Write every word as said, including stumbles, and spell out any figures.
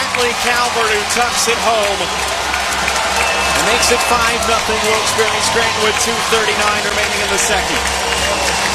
Bentley Calvert who tucks it home and makes it five nothing Wilkes-Barre Scranton with two thirty-nine remaining in the second.